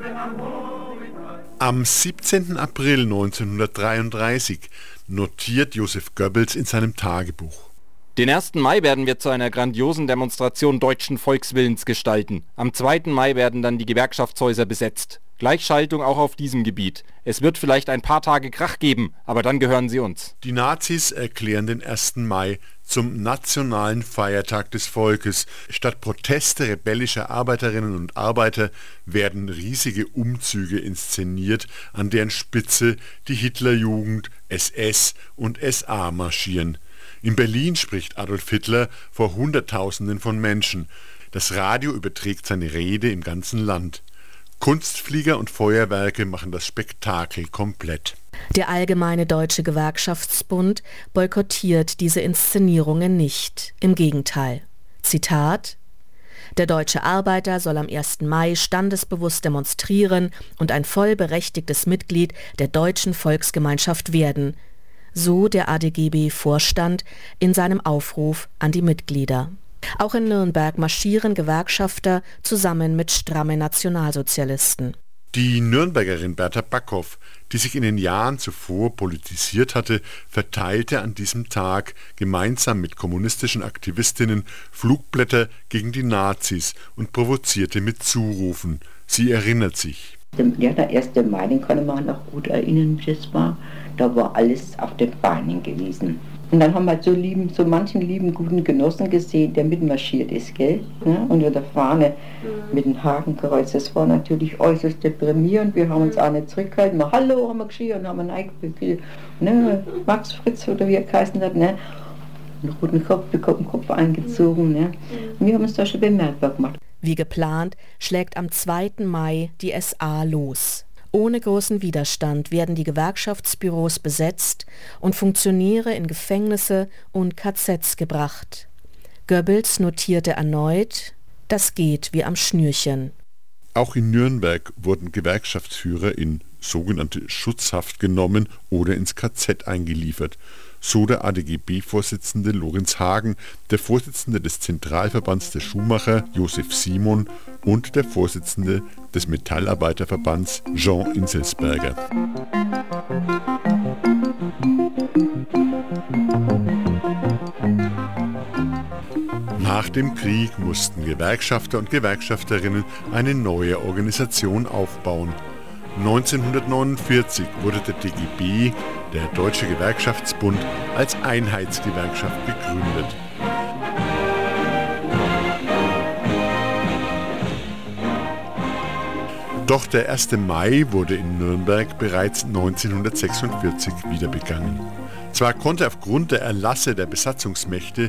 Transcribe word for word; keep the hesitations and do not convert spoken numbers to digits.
Am siebzehnten April neunzehnhundertdreiunddreißig notiert Joseph Goebbels in seinem Tagebuch: Den ersten Mai werden wir zu einer grandiosen Demonstration deutschen Volkswillens gestalten. Am zweiten Mai werden dann die Gewerkschaftshäuser besetzt. Gleichschaltung auch auf diesem Gebiet. Es wird vielleicht ein paar Tage Krach geben, aber dann gehören sie uns. Die Nazis erklären den ersten Mai zum nationalen Feiertag des Volkes. Statt Proteste rebellischer Arbeiterinnen und Arbeiter werden riesige Umzüge inszeniert, an deren Spitze die Hitlerjugend, S S und S A marschieren. In Berlin spricht Adolf Hitler vor Hunderttausenden von Menschen. Das Radio überträgt seine Rede im ganzen Land. Kunstflieger und Feuerwerke machen das Spektakel komplett. Der Allgemeine Deutsche Gewerkschaftsbund boykottiert diese Inszenierungen nicht. Im Gegenteil. Zitat: Der deutsche Arbeiter soll am ersten Mai standesbewusst demonstrieren und ein vollberechtigtes Mitglied der deutschen Volksgemeinschaft werden, so der A D G B-Vorstand in seinem Aufruf an die Mitglieder. Auch in Nürnberg marschieren Gewerkschafter zusammen mit strammen Nationalsozialisten. Die Nürnbergerin Bertha Backhoff, die sich in den Jahren zuvor politisiert hatte, verteilte an diesem Tag gemeinsam mit kommunistischen Aktivistinnen Flugblätter gegen die Nazis und provozierte mit Zurufen. Sie erinnert sich: Ja, der erste Mai, den kann ich mir noch gut erinnern, wie das war. Da war alles auf den Beinen gewesen. Und dann haben wir so, lieben, so manchen lieben, guten Genossen gesehen, der mitmarschiert ist, gell? Ne? Unter der Fahne mit dem Hakenkreuz. Das war natürlich äußerst deprimierend. Wir haben uns auch nicht zurückgehalten. Mal Hallo haben wir geschrien und haben einen eingepickt. Ne? Max Fritz oder wie er geheißen hat. Ne? Einen roten Kopf, den Kopf eingezogen. Ne? Und wir haben uns da schon bemerkbar gemacht. Wie geplant schlägt am zweiten Mai die S A los. Ohne großen Widerstand werden die Gewerkschaftsbüros besetzt und Funktionäre in Gefängnisse und K Zs gebracht. Goebbels notierte erneut: Das geht wie am Schnürchen. Auch in Nürnberg wurden Gewerkschaftsführer in sogenannte Schutzhaft genommen oder ins K Z eingeliefert. So der A D G B-Vorsitzende Lorenz Hagen, der Vorsitzende des Zentralverbands der Schuhmacher Josef Simon und der Vorsitzende des Metallarbeiterverbands Jean Inselsberger. Nach dem Krieg mussten Gewerkschafter und Gewerkschafterinnen eine neue Organisation aufbauen. neunzehnhundertneunundvierzig wurde der D G B, der Deutsche Gewerkschaftsbund, als Einheitsgewerkschaft gegründet. Doch der erste Mai wurde in Nürnberg bereits neunzehnhundertsechsundvierzig wieder begangen. Zwar konnte aufgrund der Erlasse der Besatzungsmächte